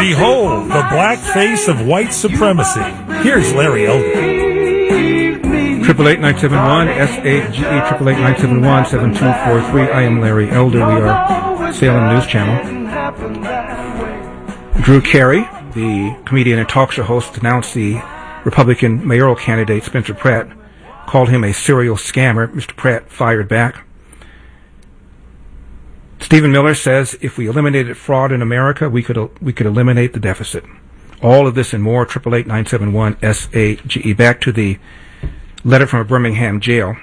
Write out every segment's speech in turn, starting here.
Behold, the black face of white supremacy. Here's Larry Elder. 888-971-SAGE, 888-971-7243. I am Larry Elder. We are Salem News Channel. Drew Carey, the comedian and talk show host, announced the Republican mayoral candidate, Spencer Pratt, called him a serial scammer. Mr. Pratt fired back. Stephen Miller says if we eliminated fraud in America, we could eliminate the deficit. All of this and more, 888-971-SAGE. Back to the letter from a Birmingham jail.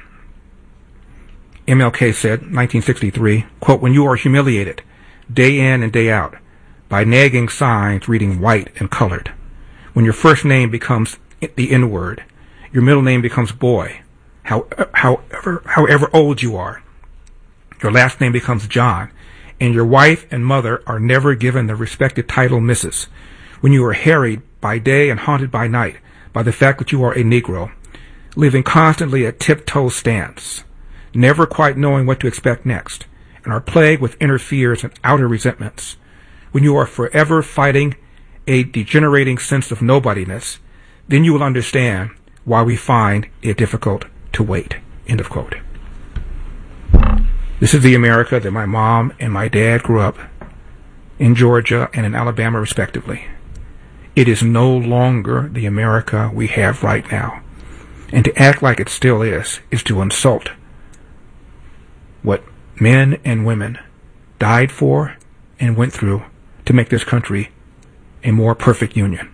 MLK said, 1963, quote, when you are humiliated, day in and day out, by nagging signs reading white and colored, when your first name becomes the N-word, your middle name becomes boy, however old you are, your last name becomes John, and your wife and mother are never given the respected title Mrs., when you are harried by day and haunted by night by the fact that you are a Negro, living constantly at tiptoe stance, never quite knowing what to expect next, and are plagued with inner fears and outer resentments, when you are forever fighting a degenerating sense of nobodiness, then you will understand why we find it difficult to wait. End of quote. This is the America that my mom and my dad grew up in Georgia and in Alabama, respectively. It is no longer the America we have right now. And to act like it still is to insult what men and women died for and went through to make this country a more perfect union.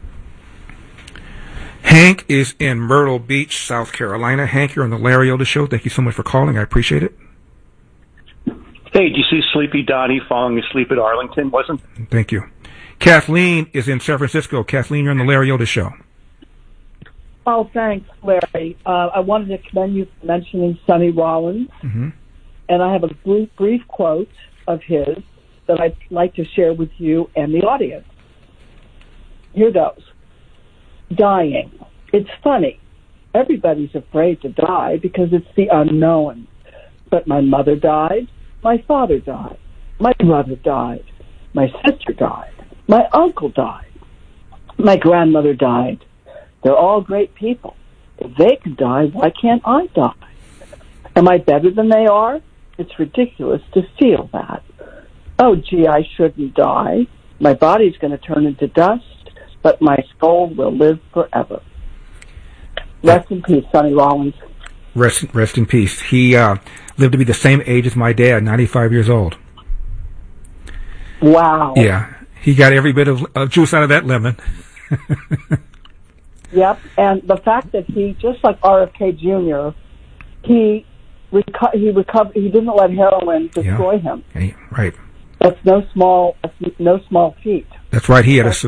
Hank is in Myrtle Beach, South Carolina. Hank, you're on the Larry Elder Show. Thank you so much for calling. I appreciate it. Hey, did you see Sleepy Donnie falling asleep at Arlington? Wasn't? Thank you. Kathleen is in San Francisco. Kathleen, you're on the Larry Elder Show. Oh, thanks, Larry. I wanted to commend you for mentioning Sonny Rollins. Mm-hmm. And I have a brief quote of his that I'd like to share with you and the audience. Here goes. Dying. It's funny. Everybody's afraid to die because it's the unknown. But my mother died. My father died. My brother died. My sister died. My uncle died. My grandmother died. They're all great people. If they can die, why can't I die? Am I better than they are? It's ridiculous to feel that. Oh, gee, I shouldn't die. My body's going to turn into dust, but my soul will live forever. Rest in peace, Sonny Rollins. Rest in peace. He lived to be the same age as my dad, 95 years old. Wow. Yeah, he got every bit of juice out of that lemon. Yep, and the fact that he, just like RFK Jr., he recovered. He didn't let heroin destroy him. Right. That's no small feat. That's right. He had a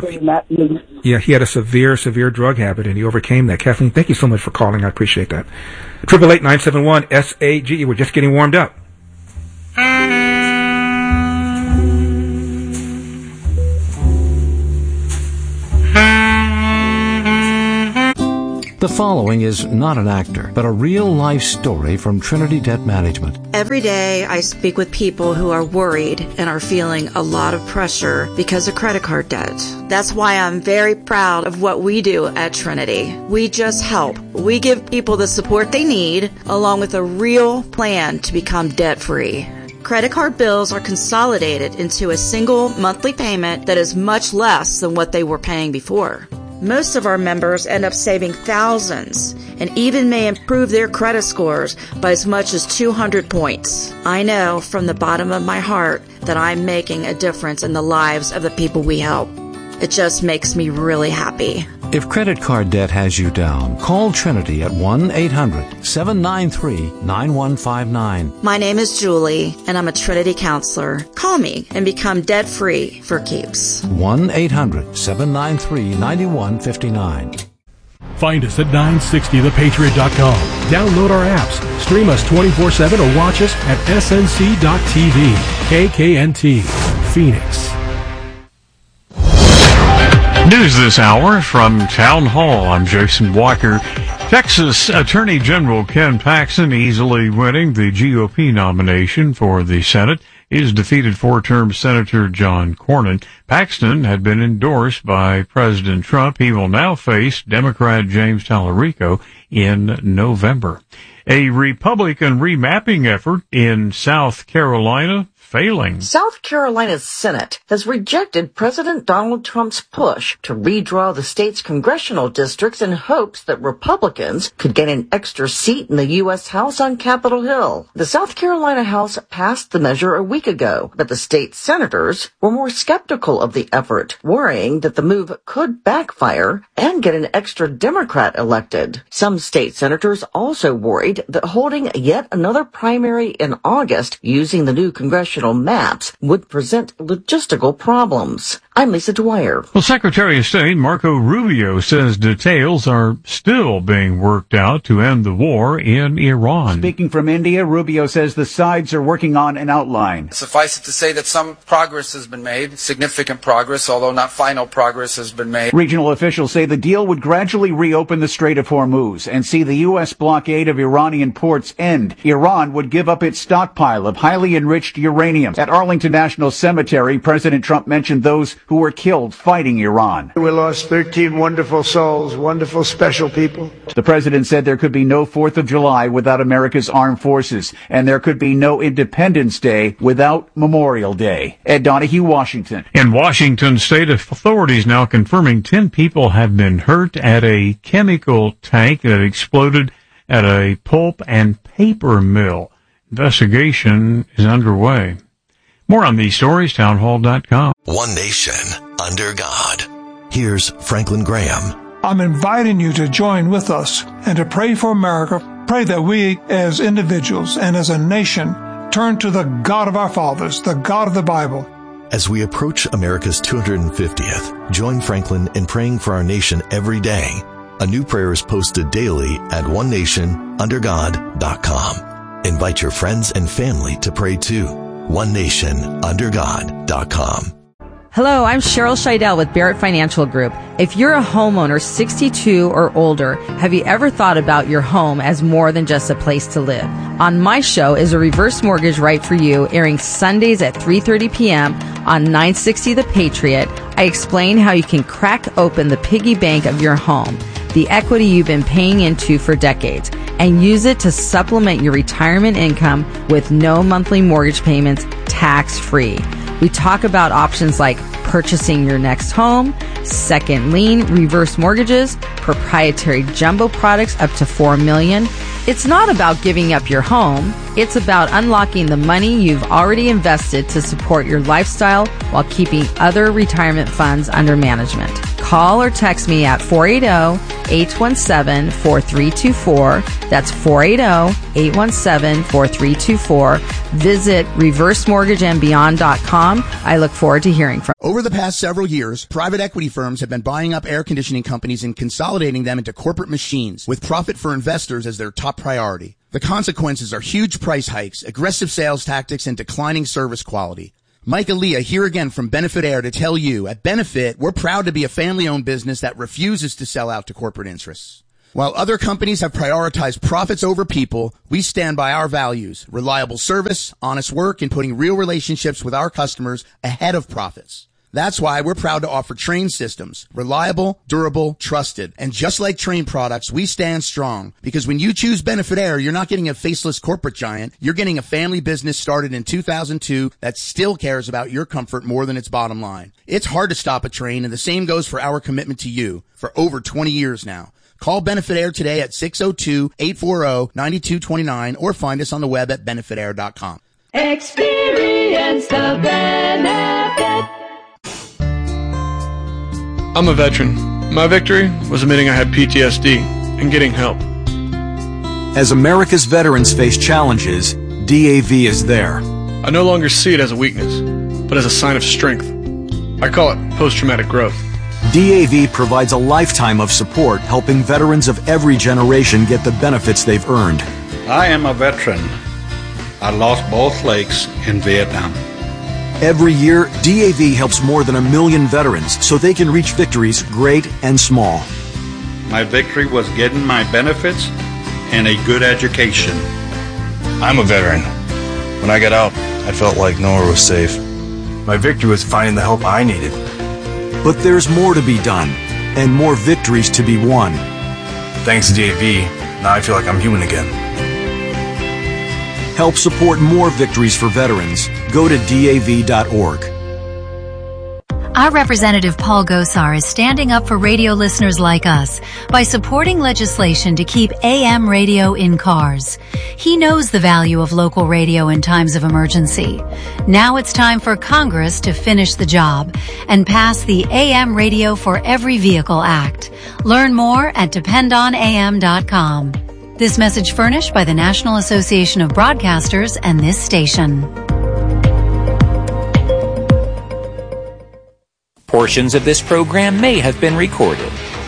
severe drug habit, and he overcame that. Kathleen, thank you so much for calling. I appreciate that. 888-971-SAGE. We're just getting warmed up. The following is not an actor, but a real-life story from Trinity Debt Management. Every day I speak with people who are worried and are feeling a lot of pressure because of credit card debt. That's why I'm very proud of what we do at Trinity. We just help. We give people the support they need, along with a real plan to become debt-free. Credit card bills are consolidated into a single monthly payment that is much less than what they were paying before. Most of our members end up saving thousands and even may improve their credit scores by as much as 200 points. I know from the bottom of my heart that I'm making a difference in the lives of the people we help. It just makes me really happy. If credit card debt has you down, call Trinity at 1-800-793-9159. My name is Julie, and I'm a Trinity counselor. Call me and become debt-free for keeps. 1-800-793-9159. Find us at 960thepatriot.com. Download our apps, stream us 24/7, or watch us at snc.tv. KKNT, Phoenix. News this hour from Town Hall. I'm Jason Walker. Texas Attorney General Ken Paxton easily winning the GOP nomination for the Senate. He's defeated four-term Senator John Cornyn. Paxton had been endorsed by President Trump. He will now face Democrat James Tallarico in November. A Republican remapping effort in South Carolina failing. South Carolina's Senate has rejected President Donald Trump's push to redraw the state's congressional districts in hopes that Republicans could get an extra seat in the U.S. House on Capitol Hill. The South Carolina House passed the measure a week ago, but the state senators were more skeptical of the effort, worrying that the move could backfire and get an extra Democrat elected. Some state senators also worried that holding yet another primary in August using the new congressional maps would present logistical problems. I'm Lisa Dwyer. Well, Secretary of State Marco Rubio says details are still being worked out to end the war in Iran. Speaking from India, Rubio says the sides are working on an outline. Suffice it to say that some progress has been made, significant progress, although not final progress has been made. Regional officials say the deal would gradually reopen the Strait of Hormuz and see the U.S. blockade of Iranian ports end. Iran would give up its stockpile of highly enriched uranium. At Arlington National Cemetery, President Trump mentioned those who were killed fighting Iran. We lost 13 wonderful souls, wonderful, special people. The president said there could be no 4th of July without America's armed forces, and there could be no Independence Day without Memorial Day. Ed Donahue, Washington. In Washington, state authorities now confirming 10 people have been hurt at a chemical tank that exploded at a pulp and paper mill. Investigation is underway. More on these stories, townhall.com. One nation under God. Here's Franklin Graham. I'm inviting you to join with us and to pray for America. Pray that we as individuals and as a nation turn to the God of our fathers, the God of the Bible. As we approach America's 250th, join Franklin in praying for our nation every day. A new prayer is posted daily at onenationundergod.com. Invite your friends and family to pray too. onenationundergod.com. Hello, I'm Cheryl Scheidel with Barrett Financial Group. If you're a homeowner 62 or older, have you ever thought about your home as more than just a place to live? On my show is a reverse mortgage right for you, airing Sundays at 3:30 p.m. on 960 The Patriot. I explain how you can crack open the piggy bank of your home, the equity you've been paying into for decades, and use it to supplement your retirement income with no monthly mortgage payments, tax-free. We talk about options like purchasing your next home, second lien, reverse mortgages, proprietary jumbo products up to $4 million. It's not about giving up your home. It's about unlocking the money you've already invested to support your lifestyle while keeping other retirement funds under management. Call or text me at 480-817-4324. That's 480-817-4324. Visit reversemortgageandbeyond.com. I look forward to hearing from you. Over the past several years, private equity firms have been buying up air conditioning companies and consolidating them into corporate machines with profit for investors as their top priority. The consequences are huge price hikes, aggressive sales tactics, and declining service quality. Mike Aaliyah here again from Benefit Air to tell you, at Benefit, we're proud to be a family-owned business that refuses to sell out to corporate interests. While other companies have prioritized profits over people, we stand by our values, reliable service, honest work, and putting real relationships with our customers ahead of profits. That's why we're proud to offer Trane systems. Reliable, durable, trusted. And just like Trane products, we stand strong. Because when you choose Benefit Air, you're not getting a faceless corporate giant. You're getting a family business started in 2002 that still cares about your comfort more than its bottom line. It's hard to stop a Trane, and the same goes for our commitment to you for over 20 years now. Call Benefit Air today at 602-840-9229 or find us on the web at benefitair.com. Experience the benefit. I'm a veteran. My victory was admitting I had PTSD and getting help. As America's veterans face challenges, DAV is there. I no longer see it as a weakness, but as a sign of strength. I call it post-traumatic growth. DAV provides a lifetime of support, helping veterans of every generation get the benefits they've earned. I am a veteran. I lost both legs in Vietnam. Every year, DAV helps more than 1 million veterans so they can reach victories great and small. My victory was getting my benefits and a good education. I'm a veteran. When I get out, I felt like nowhere was safe. My victory was finding the help I needed. But there's more to be done, and more victories to be won. Thanks to DAV, now I feel like I'm human again. Help support more victories for veterans. Go to DAV.org. Our Representative Paul Gosar is standing up for radio listeners like us by supporting legislation to keep AM radio in cars. He knows the value of local radio in times of emergency. Now it's time for Congress to finish the job and pass the AM Radio for Every Vehicle Act. Learn more at dependonam.com. This message furnished by the National Association of Broadcasters and this station. Portions of this program may have been recorded.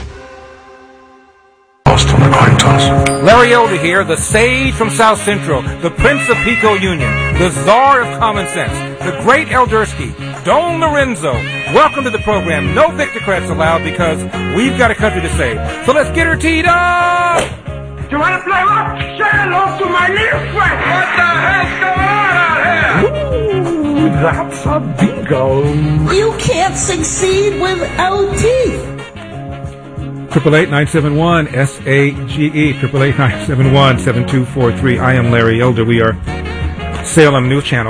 Larry Elder here, the sage from South Central, the Prince of Pico Union, the Czar of Common Sense, the great Eldersky, Don Lorenzo. Welcome to the program. No Victocrats allowed because we've got a country to save. So let's get her teed up! You want to play what? Say hello to my little friend. What the hell's going on out here? Ooh, that's a bingo. You can't succeed without teeth. 888-971-SAGE, 888-971-7243. I am Larry Elder. We are Salem News Channel.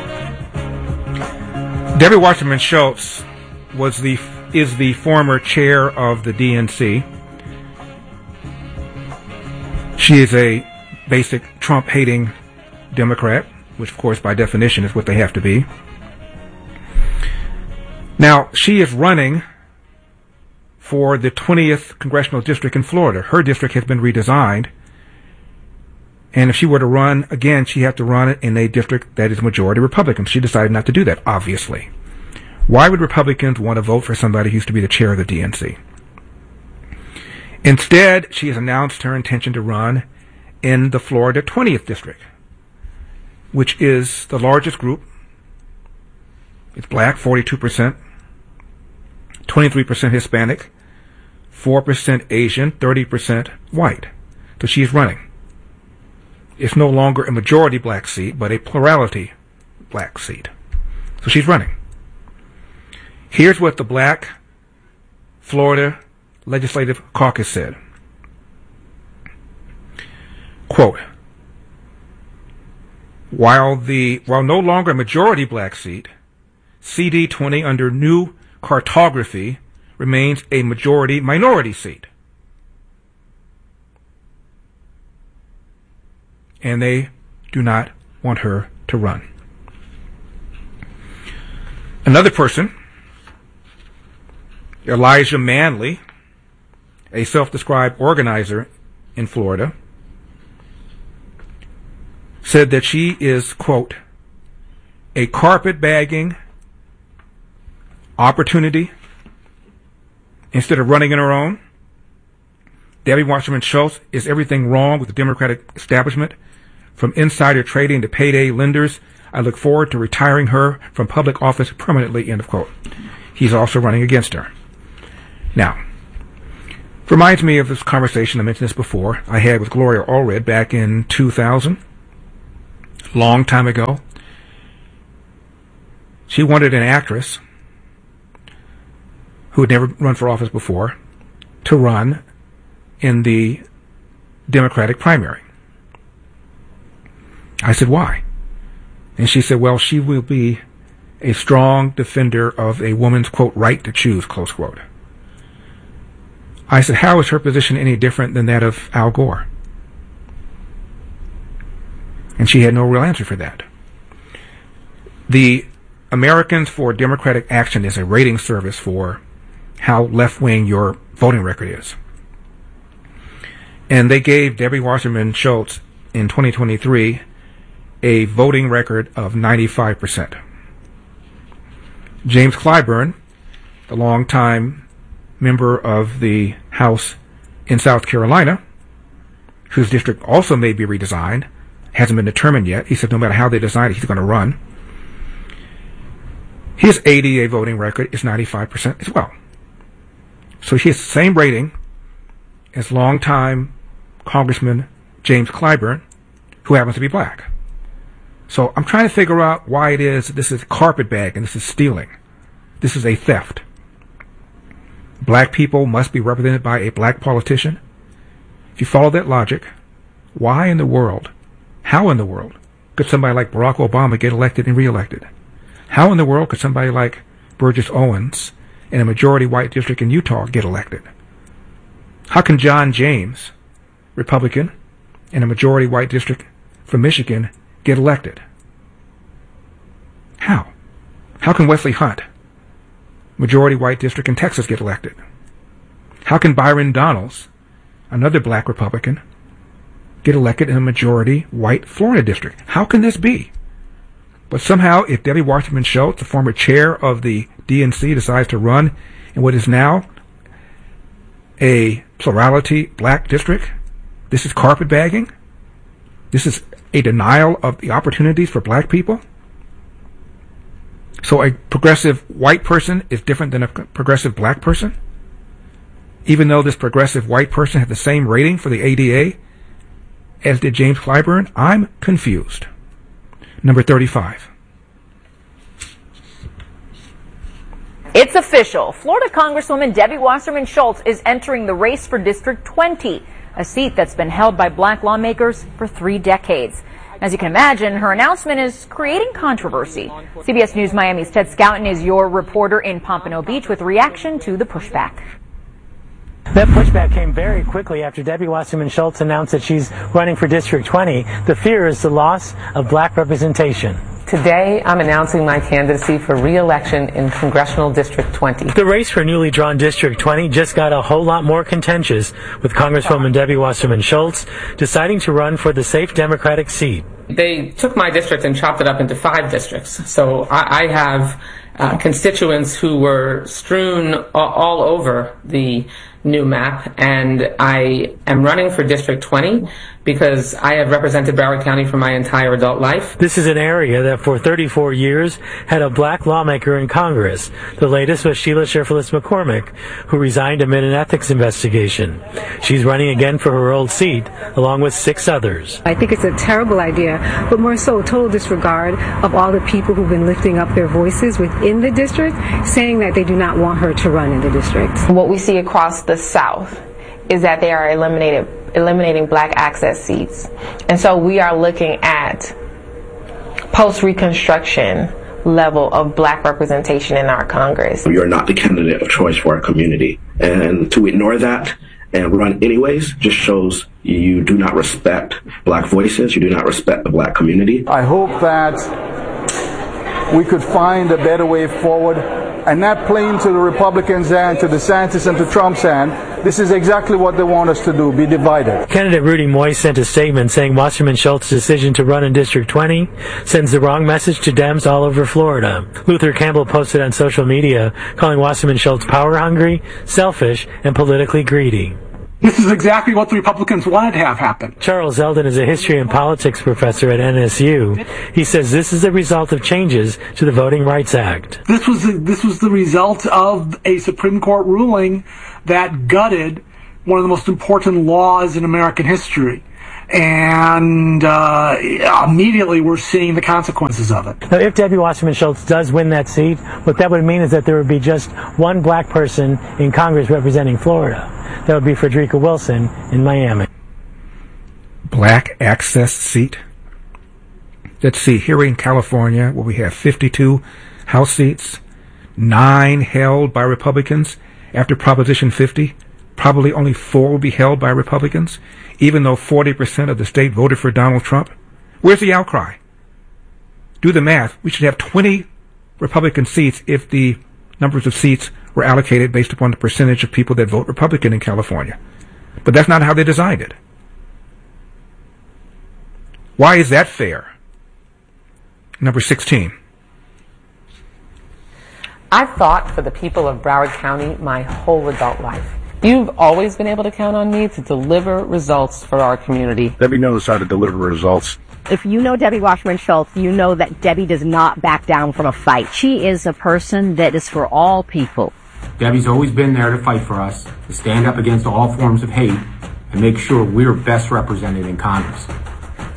Debbie Wasserman Schultz is the former chair of the DNC. She is a basic Trump-hating Democrat, which, of course, by definition is what they have to be. Now, she is running for the 20th Congressional District in Florida. Her district has been redesigned, and if she were to run again, she'd have to run in a district that is majority Republican. She decided not to do that, obviously. Why would Republicans want to vote for somebody who used to be the chair of the DNC? Instead, she has announced her intention to run in the Florida 20th District, which is the largest group. It's black, 42%, 23% Hispanic, 4% Asian, 30% white. So she's running. It's no longer a majority black seat, but a plurality black seat. So she's running. Here's what the Black Florida Legislative Caucus said. Quote, while no longer a majority black seat, CD20 under new cartography remains a majority minority seat. And they do not want her to run. Another person, Elijah Manley, a self-described organizer in Florida, said that she is, quote, a carpetbagging opportunity instead of running in her own. Debbie Wasserman Schultz is everything wrong with the Democratic establishment, from insider trading to payday lenders. I look forward to retiring her from public office permanently, end of quote. He's also running against her. Now, reminds me of this conversation, I mentioned this before, I had with Gloria Allred back in 2000, long time ago. She wanted an actress who had never run for office before to run in the Democratic primary. I said, why? And she said, well, she will be a strong defender of a woman's, quote, right to choose, close quote. I said, how is her position any different than that of Al Gore? And she had no real answer for that. The Americans for Democratic Action is a rating service for how left-wing your voting record is. And they gave Debbie Wasserman Schultz in 2023 a voting record of 95%. James Clyburn, the longtime member of the House in South Carolina, whose district also may be redesigned, hasn't been determined yet. He said no matter how they design it, he's going to run. His ADA voting record is 95% as well. So he has the same rating as longtime Congressman James Clyburn, who happens to be black. So I'm trying to figure out why it is this is carpetbagging, this is stealing. This is a theft. Black people must be represented by a black politician. If you follow that logic, why in the world, how in the world could somebody like Barack Obama get elected and reelected? How in the world could somebody like Burgess Owens in a majority white district in Utah get elected? How can John James, Republican, in a majority white district from Michigan get elected? How? How can Wesley Hunt, majority white district in Texas, get elected? How can Byron Donalds, another black Republican, get elected in a majority white Florida district? How can this be? But somehow, if Debbie Wasserman Schultz, the former chair of the DNC, decides to run in what is now a plurality black district, this is carpetbagging? This is a denial of the opportunities for black people? So a progressive white person is different than a progressive black person? Even though this progressive white person had the same rating for the ADA as did James Clyburn? I'm confused. Number 35. It's official. Florida Congresswoman Debbie Wasserman Schultz is entering the race for District 20, a seat that's been held by black lawmakers for 3 decades. As you can imagine, her announcement is creating controversy. CBS News Miami's Ted Scouten is your reporter in Pompano Beach with reaction to the pushback. That pushback came very quickly after Debbie Wasserman Schultz announced that she's running for District 20. The fear is the loss of black representation. Today, I'm announcing my candidacy for re-election in Congressional District 20. The race for newly drawn District 20 just got a whole lot more contentious, with Congresswoman Debbie Wasserman Schultz deciding to run for the safe Democratic seat. They took my district and chopped it up into 5 districts. So I have constituents who were strewn all over the new map, and I am running for District 20 because I have represented Broward County for my entire adult life. This is an area that for 34 years had a black lawmaker in Congress. The latest was Sheila Shirfulus McCormick, who resigned amid an ethics investigation. She's running again for her old seat, along with 6 others. I think it's a terrible idea, but more so total disregard of all the people who've been lifting up their voices within the district, saying that they do not want her to run in the district. What we see across the South is that they are eliminating black access seats. And so we are looking at post-Reconstruction level of black representation in our Congress. You're not the candidate of choice for our community. And to ignore that and run anyways just shows you do not respect black voices, you do not respect the black community. I hope that we could find a better way forward and not playing to the Republicans' hand, to DeSantis and to Trump's hand. This is exactly what they want us to do, be divided. Candidate Rudy Moy sent a statement saying Wasserman Schultz's decision to run in District 20 sends the wrong message to Dems all over Florida. Luther Campbell posted on social media calling Wasserman Schultz power-hungry, selfish, and politically greedy. This is exactly what the Republicans wanted to have happen. Charles Eldon is a history and politics professor at NSU. He says this is the result of changes to the Voting Rights Act. This was the result of a Supreme Court ruling that gutted one of the most important laws in American history. And immediately we're seeing the consequences of it. Now, if Debbie Wasserman Schultz does win that seat, what that would mean is that there would be just one black person in Congress representing Florida. That would be Frederica Wilson in Miami. Black access seat? Let's see, here in California, where we have 52 House seats, 9 held by Republicans after Proposition 50, probably only 4 will be held by Republicans, even though 40% of the state voted for Donald Trump. Where's the outcry? Do the math. We should have 20 Republican seats if the numbers of seats were allocated based upon the percentage of people that vote Republican in California. But that's not how they designed it. Why is that fair? Number 16. I've fought for the people of Broward County my whole adult life. You've always been able to count on me to deliver results for our community. Debbie knows how to deliver results. If you know Debbie Wasserman Schultz, you know that Debbie does not back down from a fight. She is a person that is for all people. Debbie's always been there to fight for us, to stand up against all forms of hate, and make sure we're best represented in Congress.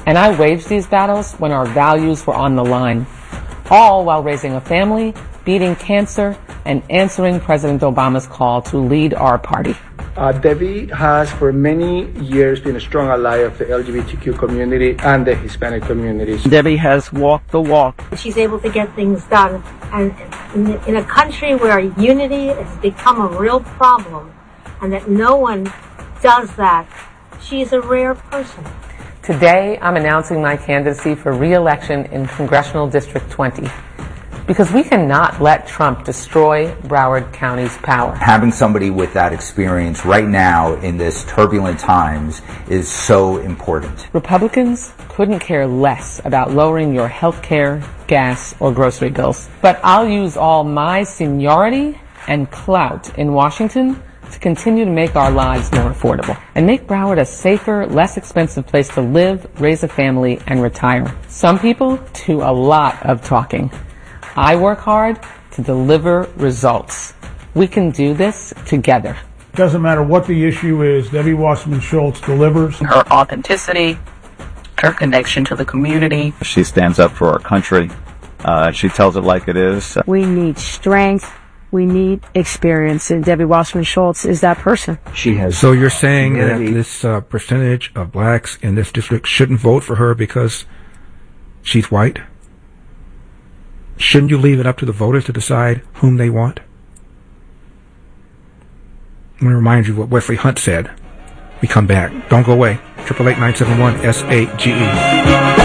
And I waged these battles when our values were on the line, all while raising a family, beating cancer, and answering President Obama's call to lead our party. Debbie has for many years been a strong ally of the LGBTQ community and the Hispanic communities. Debbie has walked the walk. She's able to get things done. And in a country where unity has become a real problem and that no one does that, she's a rare person. Today, I'm announcing my candidacy for re-election in Congressional District 20. Because we cannot let Trump destroy Broward County's power. Having somebody with that experience right now in this turbulent times is so important. Republicans couldn't care less about lowering your health care, gas, or grocery bills. But I'll use all my seniority and clout in Washington to continue to make our lives more affordable and make Broward a safer, less expensive place to live, raise a family, and retire. Some people do a lot of talking. I work hard to deliver results. We can do this together. Doesn't matter what the issue is, Debbie Wasserman Schultz delivers. Her authenticity, her connection to the community. She stands up for our country. She tells it like it is. We need strength. We need experience, and Debbie Wasserman Schultz is that person. She has. So you're saying that this percentage of blacks in this district shouldn't vote for her because she's white? Shouldn't you leave it up to the voters to decide whom they want? I'm going to remind you what Wesley Hunt said. We come back. Don't go away. 888-971-SAGE.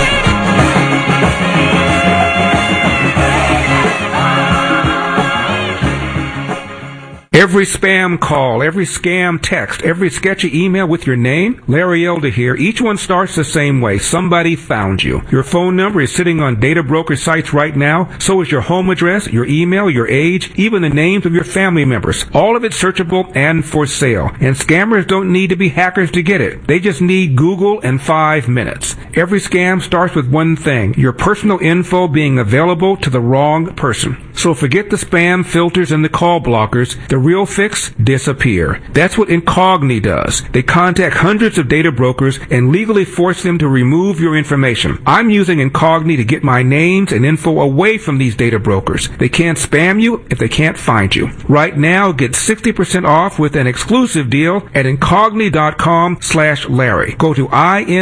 Every spam call, every scam text, every sketchy email with your name, Larry Elder here, each one starts the same way. Somebody found you. Your phone number is sitting on data broker sites right now. So is your home address, your email, your age, even the names of your family members. All of it searchable and for sale. And scammers don't need to be hackers to get it. They just need Google and 5 minutes. Every scam starts with one thing, your personal info being available to the wrong person. So forget the spam filters and the call blockers. The real fix, disappear. That's what Incogni does. They contact hundreds of data brokers and legally force them to remove your information. I'm using Incogni to get my names and info away from these data brokers. They can't spam you if they can't find you. Right now, get 60% off with an exclusive deal at Incogni.com/Larry. Go to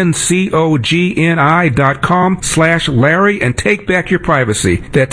INCOGNI.com/Larry and take back your privacy. That's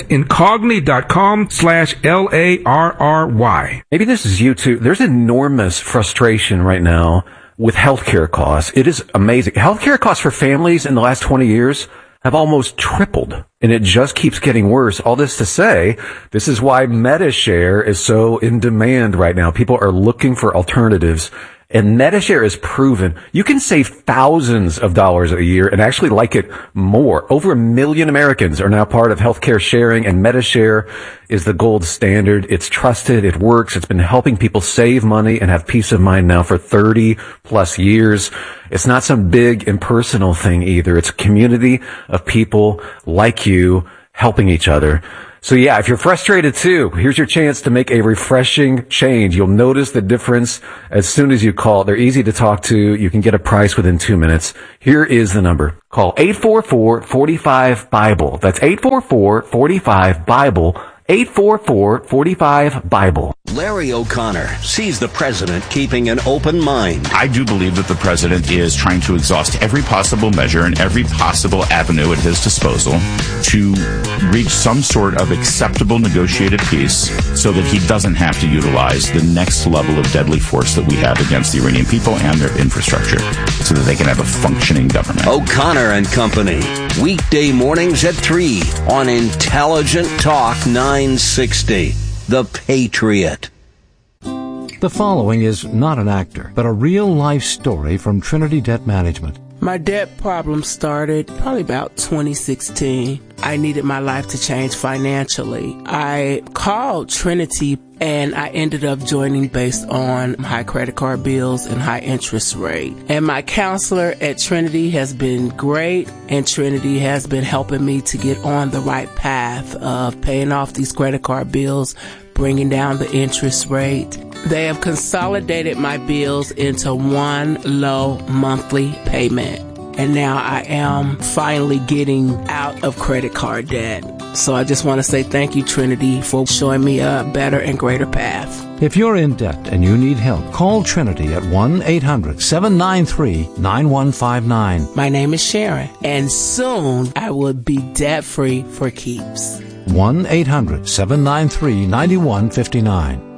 Incogni.com/LARRY. Maybe this is you too. There's enormous frustration right now with healthcare costs. It is amazing. Healthcare costs for families in the last 20 years have almost tripled, and it just keeps getting worse. All this to say, this is why MediShare is so in demand right now. People are looking for alternatives. And MediShare is proven you can save thousands of dollars a year and actually like it more. Over 1 million Americans are now part of healthcare sharing, and MediShare is the gold standard. It's trusted. It works. It's been helping people save money and have peace of mind now for 30 plus years. It's not some big impersonal thing either. It's a community of people like you helping each other. So yeah, if you're frustrated too, here's your chance to make a refreshing change. You'll notice the difference as soon as you call. They're easy to talk to. You can get a price within 2 minutes. Here is the number. Call 844-45-BIBLE. That's 844-45-BIBLE. 844-45-BIBLE. Larry O'Connor sees the president keeping an open mind. I do believe that the president is trying to exhaust every possible measure and every possible avenue at his disposal to reach some sort of acceptable negotiated peace so that he doesn't have to utilize the next level of deadly force that we have against the Iranian people and their infrastructure so that they can have a functioning government. O'Connor and Company, weekday mornings at 3 on Intelligent Talk 960. The Patriot. The following is not an actor, but a real-life story from Trinity Debt Management. My debt problem started probably about 2016. I needed my life to change financially. I called Trinity and I ended up joining based on high credit card bills and high interest rate. And my counselor at Trinity has been great, and Trinity has been helping me to get on the right path of paying off these credit card bills, bringing down the interest rate. They have consolidated my bills into one low monthly payment. and now I am finally getting out of credit card debt. So I just want to say thank you, Trinity, for showing me a better and greater path. If you're in debt and you need help, call Trinity at 1-800-793-9159. My name is Sharon, and soon I will be debt-free for keeps. 1-800-793-9159.